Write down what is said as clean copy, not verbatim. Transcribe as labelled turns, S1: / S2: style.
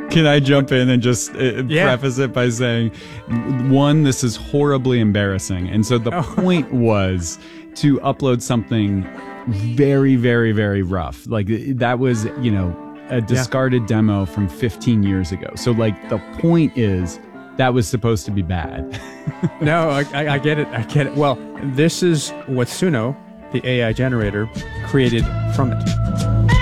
S1: Can I jump in and just preface it by saying, one, this is horribly embarrassing. And so the point was to upload something very, very, very rough. Like that was, a discarded demo from 15 years ago. So like the point is that was supposed to be bad.
S2: No, I get it. I get it. Well, this is what Suno, the AI generator, created from it.